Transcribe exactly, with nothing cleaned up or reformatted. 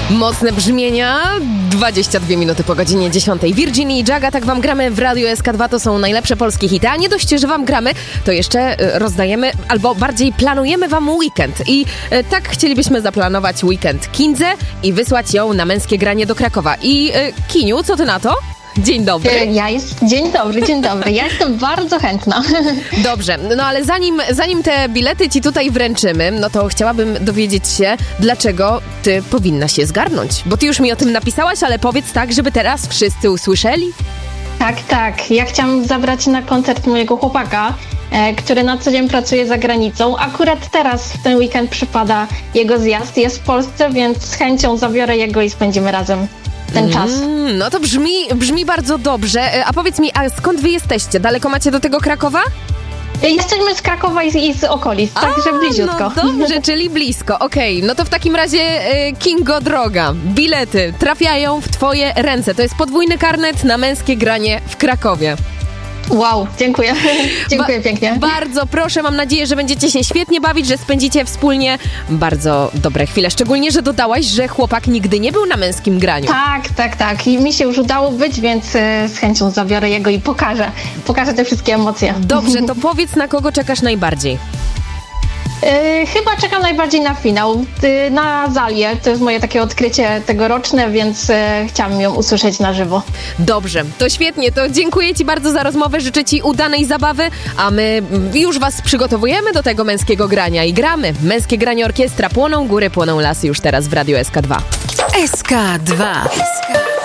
Mocne brzmienia, dwadzieścia dwie minuty po godzinie dziesiątej. Virginia i Jaga, tak wam gramy w Radiu S K dwa, to są najlepsze polskie hity. A nie dość, że wam gramy, to jeszcze rozdajemy, albo bardziej planujemy wam weekend. I tak chcielibyśmy zaplanować weekend Kindze i wysłać ją na męskie granie do Krakowa. I Kiniu, co ty na to? Dzień dobry. Ja jest, dzień dobry, dzień dobry. Ja jestem bardzo chętna. Dobrze, no ale zanim, zanim te bilety ci tutaj wręczymy, no to chciałabym dowiedzieć się, dlaczego ty powinnaś je zgarnąć. Bo ty już mi o tym napisałaś, ale powiedz tak, żeby teraz wszyscy usłyszeli. Tak, tak. Ja chciałam zabrać na koncert mojego chłopaka, e, który na co dzień pracuje za granicą. Akurat teraz w ten weekend przypada jego zjazd. Jest w Polsce, więc z chęcią zabiorę jego i spędzimy razem ten czas. Mm, no to brzmi, brzmi bardzo dobrze. A powiedz mi, a skąd wy jesteście? Daleko macie do tego Krakowa? Jesteśmy z Krakowa i, i z okolic, a, także bliziutko. No dobrze, czyli blisko. Okej, okay, no to w takim razie e, Kingo droga, bilety trafiają w twoje ręce. To jest podwójny karnet na męskie granie w Krakowie. Wow, dziękuję. Dziękuję ba- pięknie. Bardzo proszę, mam nadzieję, że będziecie się świetnie bawić, że spędzicie wspólnie bardzo dobre chwile. Szczególnie, że dodałaś, że chłopak nigdy nie był na męskim graniu. Tak, tak, tak. I mi się już udało być, więc y, z chęcią zabiorę jego i pokażę. Pokażę te wszystkie emocje. Dobrze, to powiedz, na kogo czekasz najbardziej? Yy, chyba czekam najbardziej na finał, yy, na Zalię. To jest moje takie odkrycie tegoroczne, więc yy, chciałam ją usłyszeć na żywo. Dobrze, to świetnie, to dziękuję ci bardzo za rozmowę, życzę ci udanej zabawy, a my już was przygotowujemy do tego męskiego grania i gramy. Męskie granie orkiestra, płoną góry, płoną lasy już teraz w Radiu S K dwa. S K dwa. S K